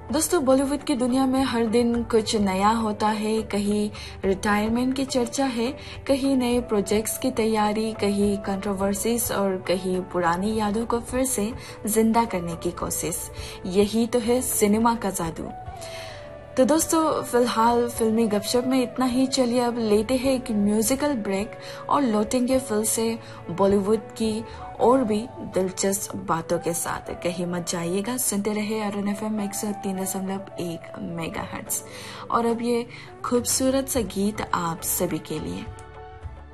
दोस्तों, बॉलीवुड की दुनिया में हर दिन कुछ नया होता है। कहीं रिटायरमेंट की चर्चा है, कहीं नए प्रोजेक्ट्स की तैयारी, कहीं कंट्रोवर्सीज और कहीं पुरानी यादों को फिर से जिंदा करने की कोशिश। यही तो है सिनेमा का जादू। तो दोस्तों, फिलहाल फिल्मी गपशप में इतना ही। चलिए अब लेते हैं एक म्यूजिकल ब्रेक और लौटेंगे फिर से बॉलीवुड की और भी दिलचस्प बातों के साथ। कहीं मत जाइएगा, सुनते रहे अरुण FM 103.1 मेगाहर्ट्ज। और अब ये खूबसूरत सा गीत आप सभी के लिए।